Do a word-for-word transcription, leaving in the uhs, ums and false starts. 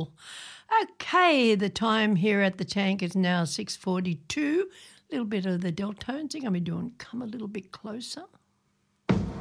Cool. Okay, the time here at the tank is now six forty-two. A little bit of the Deltones. I'm going to be doing Come a Little Bit Closer.